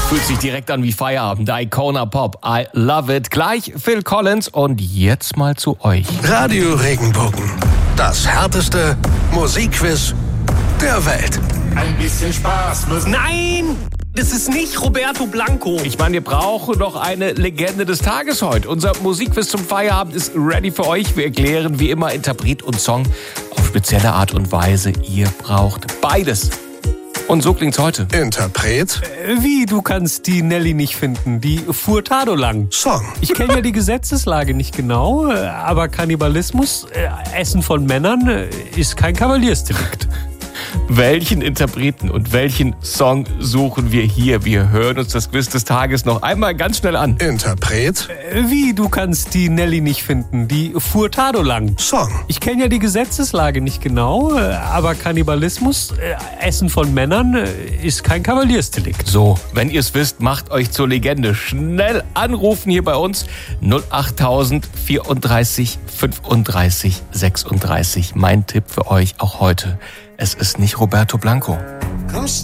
Fühlt sich direkt an wie Feierabend. Icona Pop. I love it. Gleich Phil Collins und jetzt mal zu euch. Radio Regenbogen. Das härteste Musikquiz der Welt. Ein bisschen Spaß muss... Nein! Das ist nicht Roberto Blanco. Ich meine, wir brauchen noch eine Legende des Tages heute. Unser Musikquiz zum Feierabend ist ready für euch. Wir erklären wie immer Interpret und Song auf spezielle Art und Weise. Ihr braucht beides. Und so klingt's heute. Interpret, Wie, du kannst die Nelly nicht finden? Die Furtado lang. Song. Ich kenne ja die Gesetzeslage nicht genau, aber Kannibalismus, Essen von Männern, ist kein Kavaliersdelikt. Welchen Interpreten und welchen Song suchen wir hier? Wir hören uns das Quiz des Tages noch einmal ganz schnell an. Interpret, Wie, du kannst die Nelly nicht finden? Die Furtado lang. Song. Ich kenne ja die Gesetzeslage nicht genau, aber Kannibalismus, Essen von Männern, ist kein Kavaliersdelikt. So, wenn ihr es wisst, macht euch zur Legende. Schnell anrufen hier bei uns. 08000 34 35 36. Mein Tipp für euch auch heute. Es ist nicht Roberto Blanco. Kommst